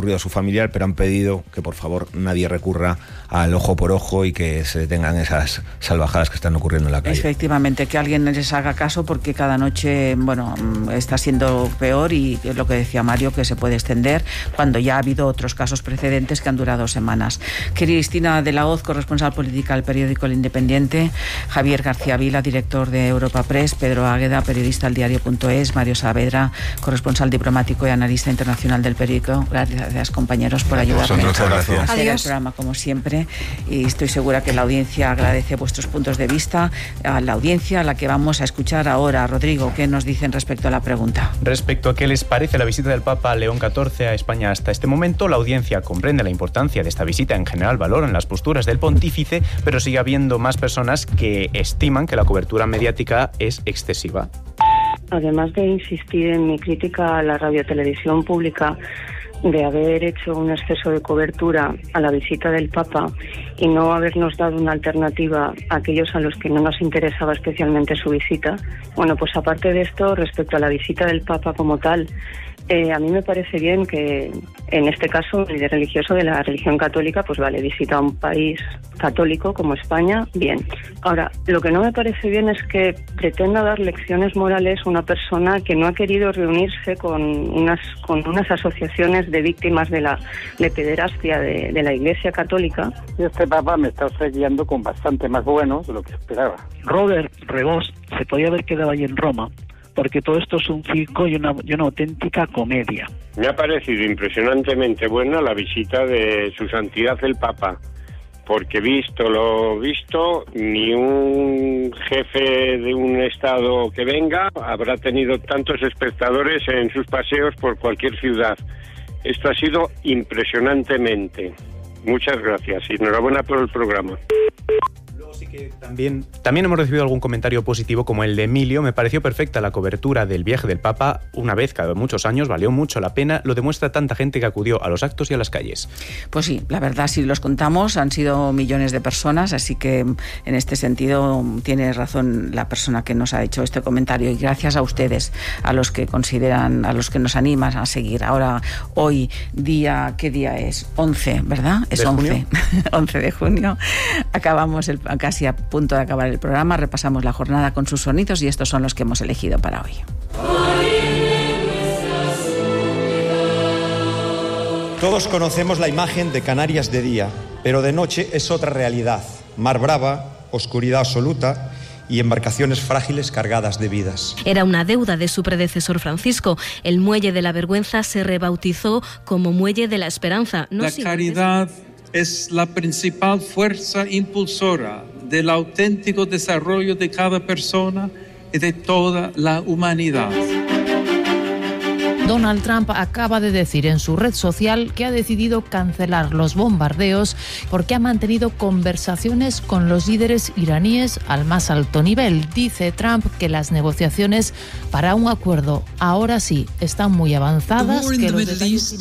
ocurrido a su familiar, pero han pedido que por favor nadie recurra al ojo por ojo y que se detengan esas salvajadas que están ocurriendo en la calle. Efectivamente, que alguien les haga caso, porque cada noche, bueno, está siendo peor, y es lo que decía Mario, que se puede extender cuando ya ha habido otros casos precedentes que han durado semanas. Cristina de la Hoz, corresponsal política del periódico El Independiente, Javier García Vila, director de Europa Press, Pedro Águeda, periodista del diario.es, Mario Saavedra, corresponsal diplomático y analista internacional del periódico. Gracias, compañeros, por ayudarme a hacer el programa, como siempre, y estoy segura que la audiencia agradece vuestros puntos de vista. A la audiencia a la que vamos a escuchar ahora. Rodrigo, ¿qué nos dicen respecto a la pregunta? Respecto a qué les parece la visita del Papa León XIV a España hasta este momento, la audiencia comprende la importancia de esta visita, en general valoran las posturas del pontífice, pero sigue habiendo más personas que estiman que la cobertura mediática es excesiva. Además de insistir en mi crítica a la radiotelevisión pública de haber hecho un exceso de cobertura a la visita del Papa y no habernos dado una alternativa a aquellos a los que no nos interesaba especialmente su visita, bueno, pues aparte de esto, respecto a la visita del Papa como tal, a mí me parece bien que, en este caso, el líder religioso de la religión católica, pues vale, visita un país católico como España, bien. Ahora, lo que no me parece bien es que pretenda dar lecciones morales a una persona que no ha querido reunirse con unas asociaciones de víctimas de pederastia de la Iglesia Católica. Este Papa me está guiando con bastante más bueno de lo que esperaba. Robert Rebost se podía haber quedado ahí en Roma, porque todo esto es un circo y una auténtica comedia. Me ha parecido impresionantemente buena la visita de Su Santidad el Papa, porque visto lo visto, ni un jefe de un estado que venga habrá tenido tantos espectadores en sus paseos por cualquier ciudad. Esto ha sido impresionantemente. Muchas gracias y enhorabuena por el programa. Sí que también hemos recibido algún comentario positivo, como el de Emilio. Me pareció perfecta la cobertura del viaje del Papa, una vez cada muchos años, valió mucho la pena, lo demuestra tanta gente que acudió a los actos y a las calles. Pues sí, la verdad, si los contamos, han sido millones de personas, así que en este sentido tiene razón la persona que nos ha hecho este comentario, y gracias a ustedes, a los que consideran, a los que nos animan a seguir. Ahora, hoy, ¿qué día es? 11, ¿verdad? Es 11, 11 de junio. Acabamos casi a punto de acabar el programa, repasamos la jornada con sus sonidos y estos son los que hemos elegido para hoy. Todos conocemos la imagen de Canarias de día, pero de noche es otra realidad. Mar brava, oscuridad absoluta y embarcaciones frágiles cargadas de vidas. Era una deuda de su predecesor Francisco. El Muelle de la Vergüenza se rebautizó como Muelle de la Esperanza. La caridad es la principal fuerza impulsora del auténtico desarrollo de cada persona y de toda la humanidad. Donald Trump acaba de decir en su red social que ha decidido cancelar los bombardeos porque ha mantenido conversaciones con los líderes iraníes al más alto nivel. Dice Trump que las negociaciones para un acuerdo ahora sí están muy avanzadas, que los detalles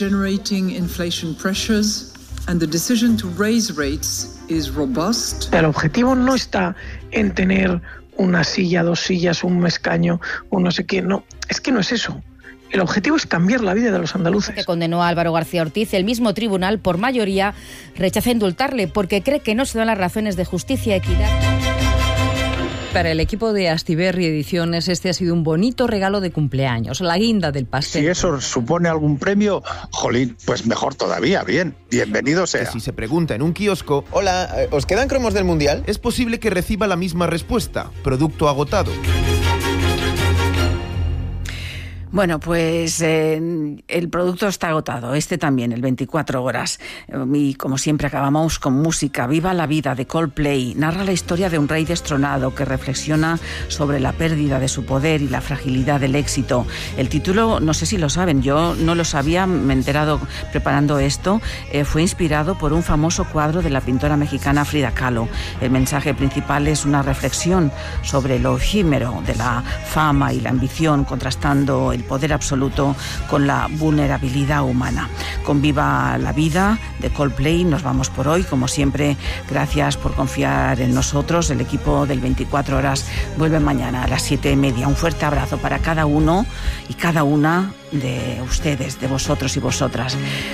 finales. And the decision to raise rates is robust. El objetivo no está en tener una silla, 2 sillas, un escaño, un no sé qué. No, es que no es eso. El objetivo es cambiar la vida de los andaluces. Que condenó a Álvaro García Ortiz, el mismo tribunal, por mayoría, rechaza indultarle porque cree que no se dan las razones de justicia y equidad. Para el equipo de Astiberri Ediciones, este ha sido un bonito regalo de cumpleaños, la guinda del pastel. Si eso supone algún premio, jolín, pues mejor todavía, bien, bienvenido sea. Que si se pregunta en un kiosco, hola, ¿os quedan cromos del Mundial? Es posible que reciba la misma respuesta, producto agotado. Bueno, pues el producto está agotado, este también, el 24 horas. Y como siempre acabamos con música. Viva la vida, de Coldplay. Narra la historia de un rey destronado que reflexiona sobre la pérdida de su poder y la fragilidad del éxito. El título, no sé si lo saben, yo no lo sabía, me he enterado preparando esto, fue inspirado por un famoso cuadro de la pintora mexicana Frida Kahlo. El mensaje principal es una reflexión sobre lo efímero de la fama y la ambición, contrastando el poder absoluto con la vulnerabilidad humana. Con Viva la vida, de Coldplay, nos vamos por hoy. Como siempre, gracias por confiar en nosotros. El equipo del 24 horas vuelve mañana a las 7:30. Un fuerte abrazo para cada uno y cada una de ustedes, de vosotros y vosotras.